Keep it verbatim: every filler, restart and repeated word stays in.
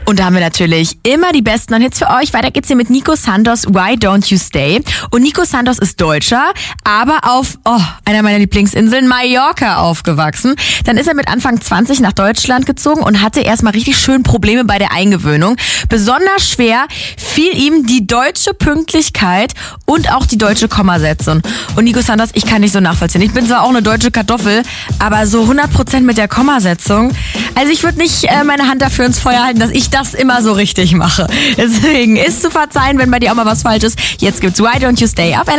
Und da haben wir natürlich immer die besten Hits für euch. Weiter geht's hier mit Nico Santos, Why Don't You Stay? Und Nico Santos ist Deutscher, aber auf oh, einer meiner Lieblingsinseln, Mallorca, aufgewachsen. Dann ist er mit Anfang zwanzig nach Deutschland gezogen und hatte erstmal richtig schön Probleme bei der Eingewöhnung. Besonders schwer fiel ihm die deutsche Pünktlichkeit und auch die deutsche Kommasetzung. Und Nico Santos, ich kann nicht so nachvollziehen. Ich bin zwar auch eine deutsche Kartoffel, aber so hundert Prozent mit der Kommasetzung. Also ich würde nicht äh, meine Hand dafür ins Feuer halten, dass ich das immer so richtig mache. Deswegen ist zu verzeihen, wenn bei dir auch mal was falsch ist. Jetzt gibt's Why Don't You Stay auf L